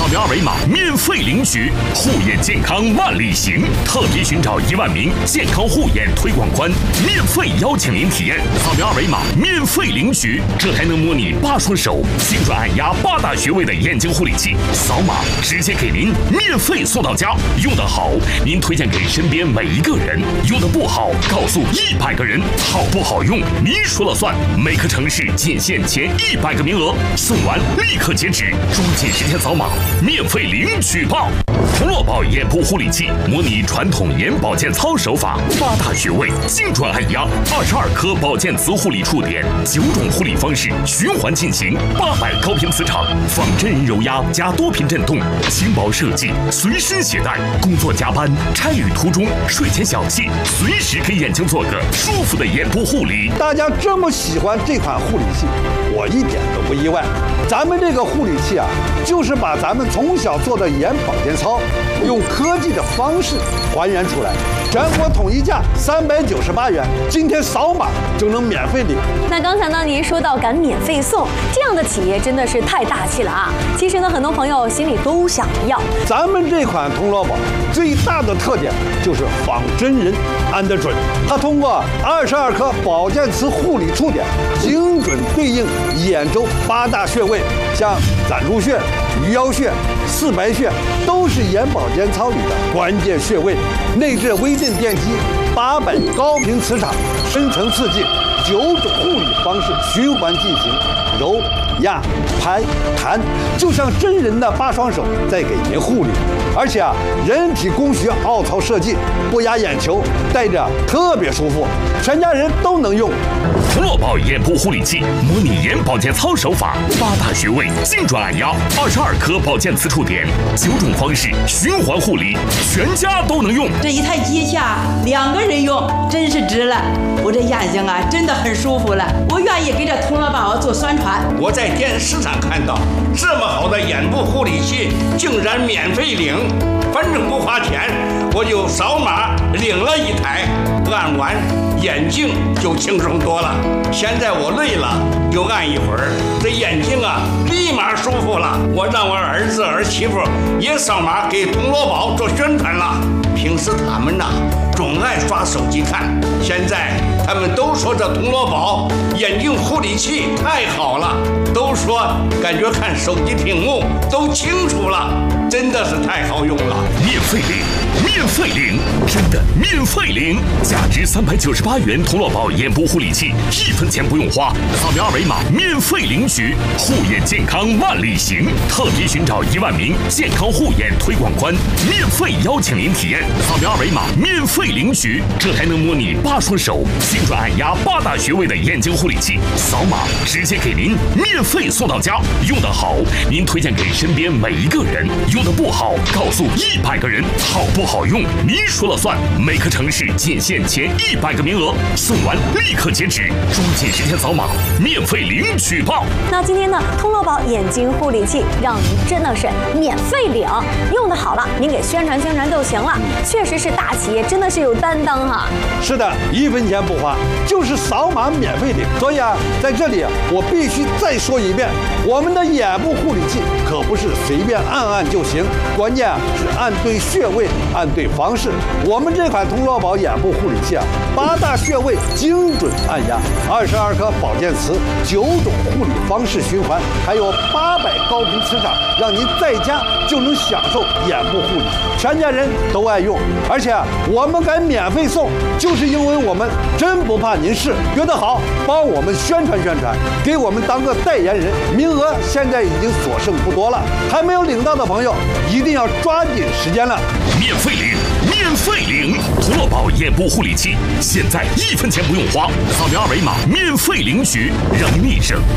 描二维码免费领取，护眼健康万里行，特别寻找1万名健康护眼推广官，免费邀请您体验。扫描二维码免费领取，这还能模拟8双手精准按压8大穴位的眼睛护理器，扫码直接给您免费送到家。用得好，您推荐给身边每一个人；用得不好，告诉100个人。好不好用，您说了算。每个城市仅限前100个名额，送完立刻截止，抓紧时间扫码，免费领取吧！童乐宝眼部护理器模拟传统眼保健操手法，8大穴位精准按压，22颗保健磁护理触点，9种护理方式循环进行，800高频磁场，仿真人揉压加多频震动，轻薄设计，随身携带，工作加班、差旅途中、睡前小憩，随时给眼睛做个舒服的眼部护理。 大家这么喜欢这款护理器，我一点都不意外。咱们这个护理器啊，就是把咱们从小做的眼保健操，用科技的方式还原出来，全国统一价398元，今天扫码就能免费领。 那刚才呢，您说到敢免费送，这样的企业真的是太大气了啊！其实呢，很多朋友心里都想要。 咱们这款童乐宝最大的特点就是仿真人按得准，它通过22颗保健磁护理触点，精准对应眼周8大穴位，像攒竹穴、鱼腰穴、四白穴，都是眼保健操里的关键穴位。内置微震电机，800高频磁场，深层刺激，9种护理方式循环进行，揉、压、拍、弹，就像真人的8双手在给您护理。而且啊，人体工学凹槽设计，不压眼球，戴着特别舒服，全家人都能用。 童乐宝眼部护理器模拟眼保健操手法，8大穴位精准按压，22颗保健磁触点，9种方式循环护理，全家都能用。 这一台机器啊，2个人用真是值了。我这眼睛啊真的很舒服了，我愿意给这童乐宝做宣传。 我在电视上看到这么好的眼部护理器，竟然免费领，反正不花钱，我就扫码领了1台，按完眼睛就轻松多了。现在我累了，就按一会儿，这眼睛啊立马舒服了。我让我儿子儿媳妇也扫码给童乐宝做宣传了。平时他们呐总爱刷手机看，现在他们都说这童乐宝眼睛护理器太好了，都说感觉看手机屏幕都清楚了，真的是太好用了。 免费领，免费领，真的免费领！价值398元童乐宝眼部护理器，1分钱不用花，扫描二维码免费领取，护眼健康万里行，特别寻找1万名健康护眼推广官，免费邀请您体验。扫描二维码免费领取，这还能模拟8双手精准按压8大穴位的眼睛护理器，扫码直接给您免费送到家。用得好，您推荐给身边每一个人；用得不好，告诉100个人。好不好用，您说了算。每个城市仅限前100个名额，送完立刻截止，抓紧时间扫码，免费领取吧。 那今天呢，童乐宝眼睛护理器让您真的是免费领，用得好了，您给宣传宣传就行了。确实是大企业，真的是有担当哈。 是的，1分钱不花，就是扫码免费领。所以啊，在这里我必须再说一遍，我们的眼部护理器可不是随便按按就行，关键是按对穴位，按对方式。我们这款童乐宝眼部护理器啊，8大穴位精准按压，22颗保健磁，9种护理方式循环，还有800高频磁场，让您在家就能享受眼部护理，全家人都爱用。而且我们敢免费送，就是因为我们真不怕您试，觉得好帮我们宣传宣传，给我们当个代言人。名额现在已经所剩不多了，还没有领到的朋友一定要抓紧时间了。 免费领，免费领！童乐宝眼部护理器，现在1分钱不用花，扫描二维码免费领取，让您立省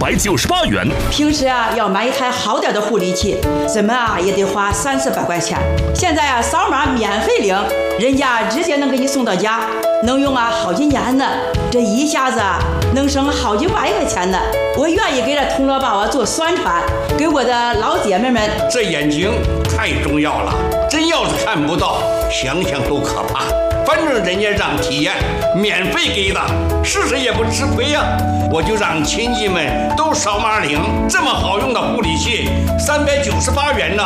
398元。 平时啊要买一台好点的护理器，怎么啊也得花300-400块钱。现在啊扫码免费领，人家直接能给你送到家，能用啊好几年呢。这一下子啊能省好几万块钱呢。我愿意给这童乐宝啊做宣传，给我的老姐妹们。 这眼睛太重要了，真要是看不到，想想都可怕。反正人家让体验，免费给的，试试也不吃亏呀。我就让亲戚们都扫码领，这么好用的护理器，398元呢。